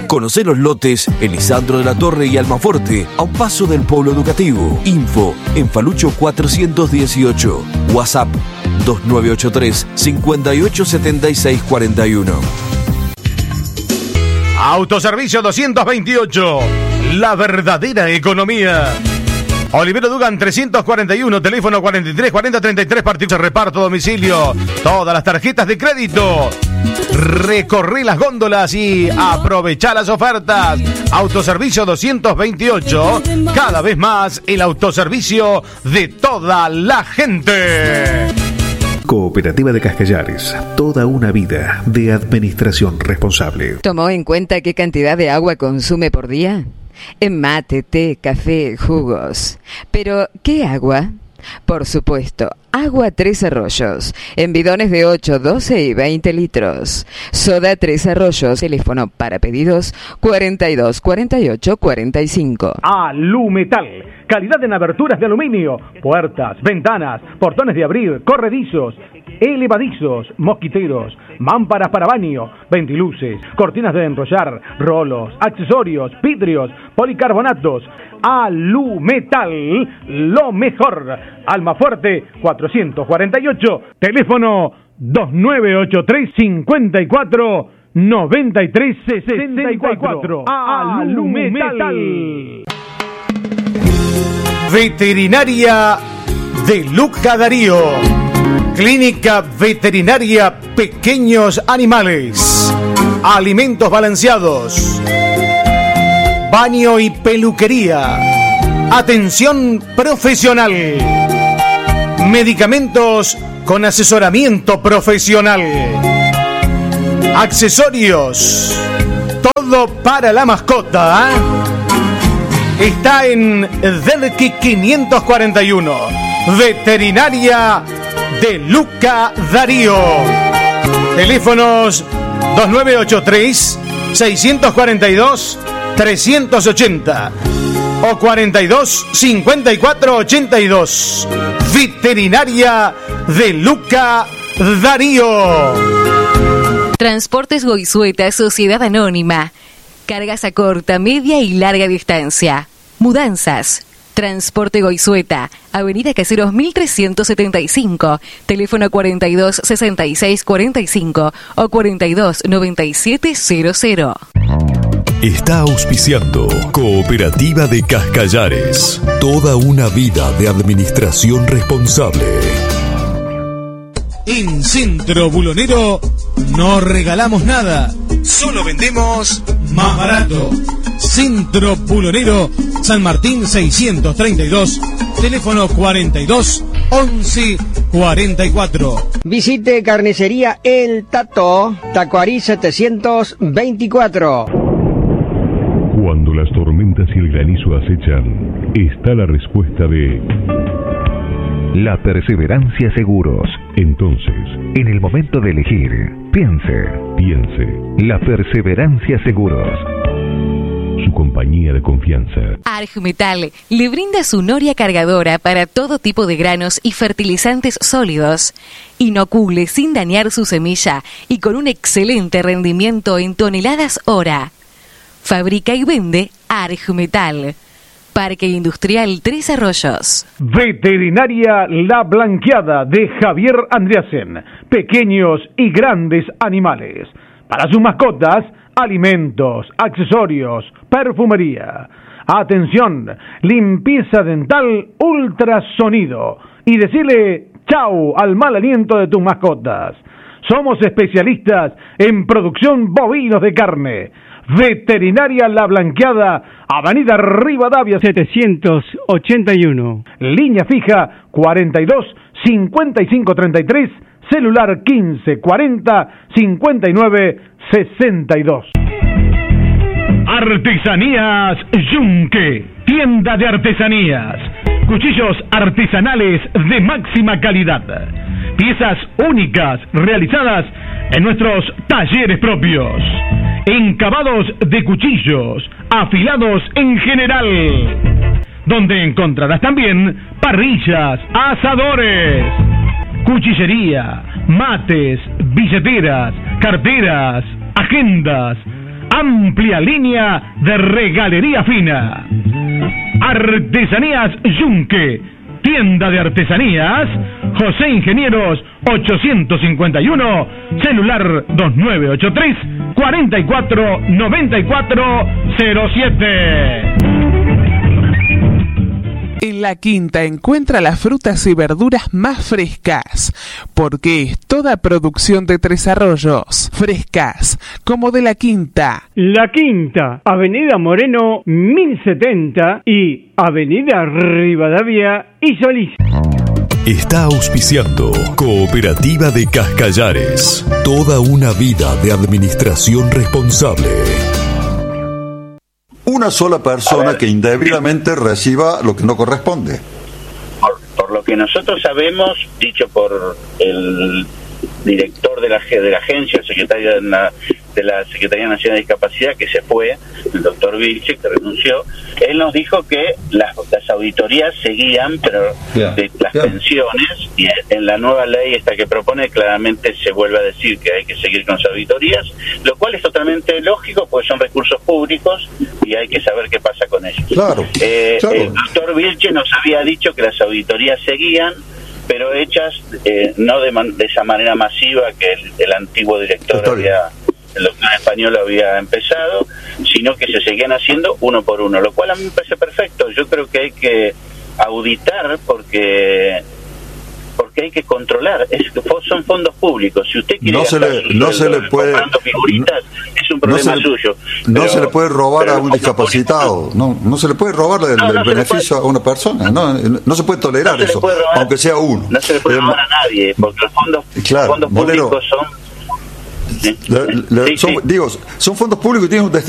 Conocé los lotes en Lisandro de la Torre y Almaforte, a un paso del Polo Educativo. Info en Falucho 418. WhatsApp 2983 587641. Autoservicio 228. La verdadera economía. Olivero Dugan 341, teléfono 43 40 33, partido de reparto, domicilio, todas las tarjetas de crédito. Recorrí las góndolas y aprovechá las ofertas. Autoservicio 228, cada vez más el autoservicio de toda la gente. Cooperativa de Cascallares, toda una vida de administración responsable. ¿Tomó en cuenta qué cantidad de agua consume por día? En mate, té, café, jugos. Pero, ¿qué agua? Por supuesto, agua Tres Arroyos, en bidones de 8, 12 y 20 litros. Soda Tres Arroyos, teléfono para pedidos 42 48 45. Alumetal, calidad en aberturas de aluminio, puertas, ventanas, portones de abrir, corredizos, elevadizos, mosquiteros, mámparas para baño, ventiluces, cortinas de enrollar, rolos, accesorios, vidrios, policarbonatos. Alumetal, lo mejor. Almafuerte 448, teléfono 2983 54 93 64. Alumetal. Veterinaria de Luca Darío. Clínica Veterinaria Pequeños Animales. Alimentos balanceados. Baño y peluquería. Atención profesional. Medicamentos con asesoramiento profesional. Accesorios. Todo para la mascota. Está en Delqui 541. Veterinaria de Luca Darío. Teléfonos 2983 642 380 o 42 54 82. Veterinaria de Luca Darío. Transportes Goizueta, Sociedad Anónima. Cargas a corta, media y larga distancia. Mudanzas. Transporte Goizueta, Avenida Caseros 1375, teléfono 42 66 45 o 42 97 00. Está auspiciando Cooperativa de Cascallares, toda una vida de administración responsable. En Centro Bulonero no regalamos nada, solo vendemos más barato. Centro Bulonero, San Martín 632, teléfono 42 11 44. Visite Carnicería El Tato, Tacuarí 724. Cuando las tormentas y el granizo acechan, está la respuesta de La Perseverancia Seguros. Entonces, en el momento de elegir, piense. La Perseverancia Seguros. Su compañía de confianza. Arjumetal le brinda su noria cargadora para todo tipo de granos y fertilizantes sólidos. Inocule sin dañar su semilla y con un excelente rendimiento en toneladas hora. Fabrica y vende Arjumetal. Parque Industrial Tres Arroyos. Veterinaria La Blanqueada de Javier Andreasen. Pequeños y grandes animales. Para sus mascotas, alimentos, accesorios, perfumería. Atención, limpieza dental, ultrasonido. Y decirle chau al mal aliento de tus mascotas. Somos especialistas en producción bovinos de carne. Veterinaria La Blanqueada, Avenida Rivadavia 781. Línea fija 42 55 33, celular 15 40 59 62. Artesanías Yunque, tienda de artesanías. Cuchillos artesanales de máxima calidad. Piezas únicas realizadas en nuestros talleres propios. Encabados de cuchillos, afilados en general. Donde encontrarás también parrillas, asadores, cuchillería, mates, billeteras, carteras, agendas, amplia línea de regalería fina. Artesanías Yunque, tienda de artesanías, José Ingenieros 851, celular 2983 449407. En La Quinta encuentra las frutas y verduras más frescas, porque es toda producción de Tres Arroyos, frescas, como de La Quinta. La Quinta, Avenida Moreno 1070 y Avenida Rivadavia y Solís. Está auspiciando Cooperativa de Cascallares. Toda una vida de administración responsable. Una sola persona que indebidamente reciba lo que no corresponde. Por lo que nosotros sabemos, dicho por el director de la agencia, el secretario de la Secretaría Nacional de Discapacidad, que se fue, el doctor Vilche, que renunció, él nos dijo que las auditorías seguían, pero de las pensiones, y en la nueva ley esta que propone claramente se vuelve a decir que hay que seguir con las auditorías, lo cual es totalmente lógico, porque son recursos públicos y hay que saber qué pasa con ellos. Claro. El doctor Vilche nos había dicho que las auditorías seguían, pero hechas no de esa manera masiva que el antiguo director el doctor español había empezado, sino que se seguían haciendo uno por uno, lo cual a mí me parece perfecto. Yo creo que hay que auditar porque hay que controlar. Son fondos públicos. Si usted quiere no se le puede figuritas, es un problema suyo. No se le puede robar a un discapacitado. No se le puede robar el beneficio a una persona. No se puede tolerar eso, aunque sea uno. No se le puede robar a nadie, porque los fondos públicos son... son fondos públicos y tienen un destino